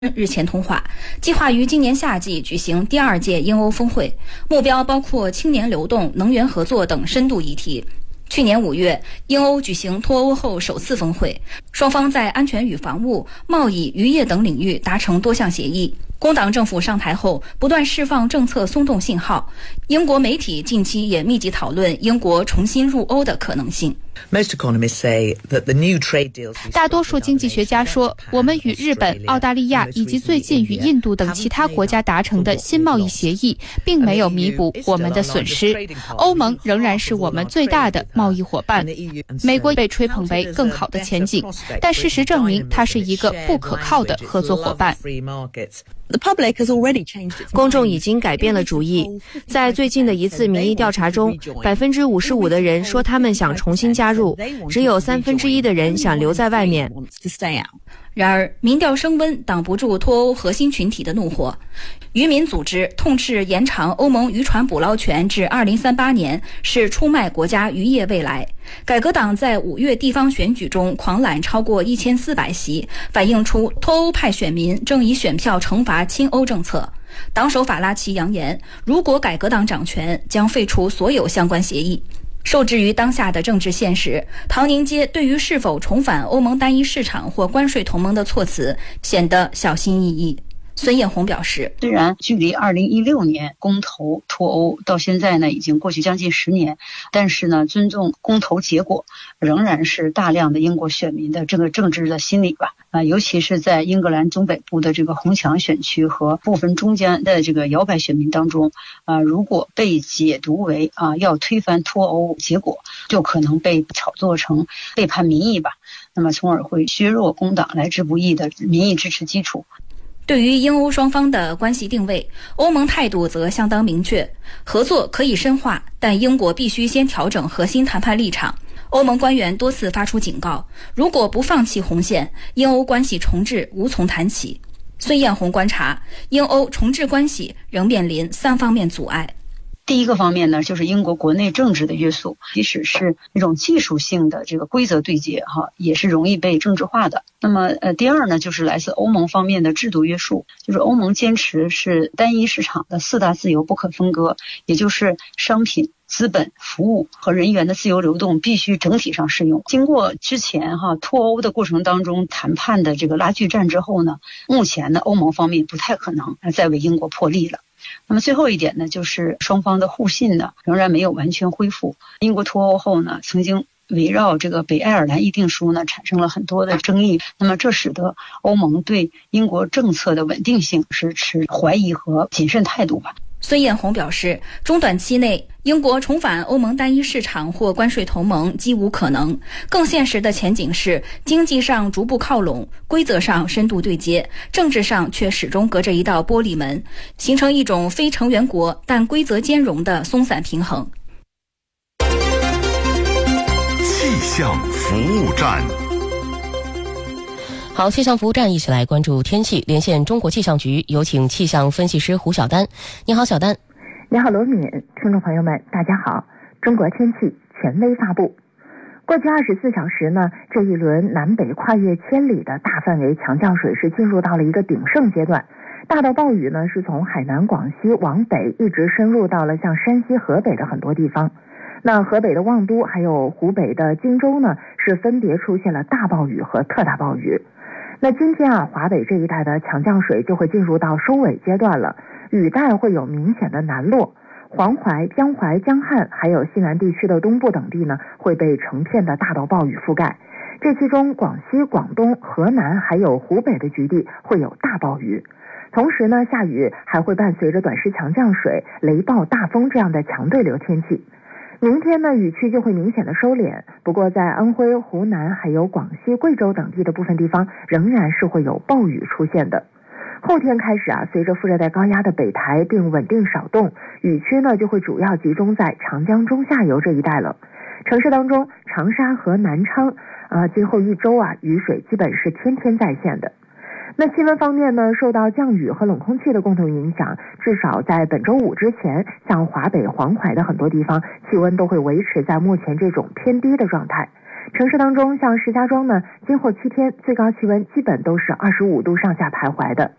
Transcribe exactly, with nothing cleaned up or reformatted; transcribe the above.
日前通话，计划于今年夏季举行第二届英欧峰会，目标包括青年流动、能源合作等深度议题。去年五月，英欧举行脱欧后首次峰会，双方在安全与防务、贸易、渔业等领域达成多项协议。工党政府上台后，不断释放政策松动信号。英国媒体近期也密集讨论英国重新入欧的可能性。 大多数经济学家说，我们与日本、澳大利亚以及最近与印度等其他国家达成的新贸易协议，并没有弥补我们的损失。欧盟仍然是我们最大的贸易伙伴。美国被吹捧为更好的前景，但事实证明它是一个不可靠的合作伙伴。 公众已经改变了主意。在最近的一次民意调查中，百分之五十五的人说他们想重新加入，只有三分之一的人想留在外面。 然而，民调升温挡不住脱欧核心群体的怒火。渔民组织痛斥延长欧盟渔船捕捞权至二零三八年是出卖国家渔业未来。改革党在五月地方选举中狂揽超过一千四百席，反映出脱欧派选民正以选票惩罚亲欧政策。党首法拉奇扬言，如果改革党掌权，将废除所有相关协议。受制于当下的政治现实，唐宁街对于是否重返欧盟单一市场或关税同盟的措辞显得小心翼翼。孙艳红表示， 虽然距离二零一六年公投脱欧到现在呢已经过去将近十年，但是呢尊重公投结果仍然是大量的英国选民的这个政治的心理吧。啊，尤其是在英格兰中北部的这个红墙选区和部分中间的这个摇摆选民当中，啊，如果被解读为啊要推翻脱欧结果，就可能被炒作成背叛民意吧，那么从而会削弱工党来之不易的民意支持基础。 对于英欧双方的关系定位，欧盟态度则相当明确，合作可以深化，但英国必须先调整核心谈判立场。欧盟官员多次发出警告，如果不放弃红线，英欧关系重置无从谈起。孙艳红观察，英欧重置关系仍面临三方面阻碍。 第一个方面呢，就是英国国内政治的约束，即使是那种技术性的这个规则对接哈，也是容易被政治化的。那么呃，第二呢，就是来自欧盟方面的制度约束，就是欧盟坚持是单一市场的四大自由不可分割，也就是商品、资本、服务和人员的自由流动必须整体上适用。经过之前哈脱欧的过程当中谈判的这个拉锯战之后呢，目前呢欧盟方面不太可能再为英国破例了。那么最后一点呢，就是双方的互信呢仍然没有完全恢复。英国脱欧后呢，曾经围绕这个北爱尔兰议定书呢产生了很多的争议，那么这使得欧盟对英国政策的稳定性是持怀疑和谨慎态度吧。 孙艳红表示，中短期内英国重返欧盟单一市场或关税同盟几无可能，更现实的前景是经济上逐步靠拢，规则上深度对接，政治上却始终隔着一道玻璃门，形成一种非成员国但规则兼容的松散平衡。 气象服务站。 好，气象服务站一起来关注天气，连线中国气象局，有请气象分析师胡晓丹。你好，小丹。 你好，罗敏。听众朋友们大家好。中国天气权威发布，过去二十四小时呢，这一轮南北跨越千里的大范围强降水是进入到了一个鼎盛阶段，大到暴雨呢是从海南广西往北一直深入到了像山西河北的很多地方。那河北的望都还有湖北的荆州呢是分别出现了大暴雨和特大暴雨。那今天啊，华北这一带的强降水就会进入到收尾阶段了，雨带会有明显的南落，黄淮、江淮、江汉还有西南地区的东部等地呢会被成片的大到暴雨覆盖，这其中广西、广东、河南还有湖北的局地会有大暴雨。同时呢，下雨还会伴随着短时强降水、雷暴、大风这样的强对流天气。明天呢，雨区就会明显的收敛，不过在安徽、湖南还有广西、贵州等地的部分地方仍然是会有暴雨出现的。后天开始啊，随着副热带高压的北抬并稳定少动，雨区呢就会主要集中在长江中下游这一带了。城市当中，长沙和南昌啊，今后一周啊，雨水基本是天天在线的。那气温方面呢，受到降雨和冷空气的共同影响，至少在本周五之前，像华北、黄淮的很多地方气温都会维持在目前这种偏低的状态。 城市当中，像石家庄呢，今后七天最高气温基本都是二十五度上下徘徊的。